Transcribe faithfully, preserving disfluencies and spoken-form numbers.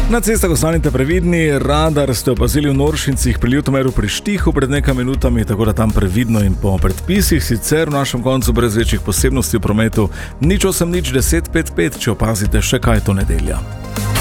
Na cestah ostanite previdni, radar ste opazili v Noršincih pri Ljutomeru pri Štihu pred nekaj minutami, tako da tam previdno in po predpisih. Sicer v našem koncu brez večjih posebnosti v prometu nič osem nič deset pet pet, če opazite še kaj to nedelja.